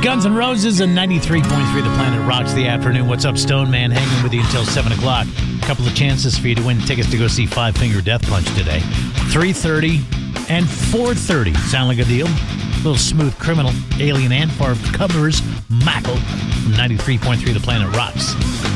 Guns N' Roses and 93.3 The Planet Rocks the afternoon. What's up, Stone Man? Hanging with you until 7 o'clock. A couple of chances for you to win tickets to go see Five Finger Death Punch today. 3:30 and 4:30. Sound like a deal? Little Smooth Criminal, Alien Ant Farm covers Michael from 93.3 The Planet Rocks.